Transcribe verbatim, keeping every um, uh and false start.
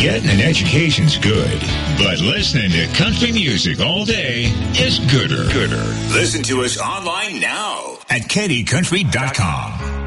Getting an education's good, but listening to country music all day is gooder. Gooder. Listen to us online now At K D country dot com.